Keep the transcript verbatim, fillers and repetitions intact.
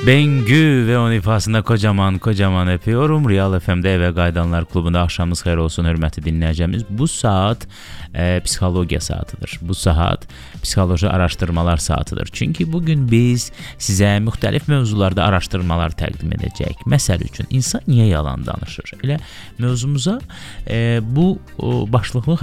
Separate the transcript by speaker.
Speaker 1: Bengü ve onun ifasında kocaman kocaman öpüyorum. Real F M'de Eve Qayıdanlar Klubunda axşamınız xeyir olsun hörmətli dinləyicimiz. Bu saat e, psixologiya saatıdır. Bu saat psixoloji araşdırmalar saatıdır. Çünki bugün biz sizə müxtəlif mövzularda araşdırmalar təqdim edəcəyik. Məsəl üçün insan niyə yalan danışır? Elə mövzumuza e, bu o, başlıqlı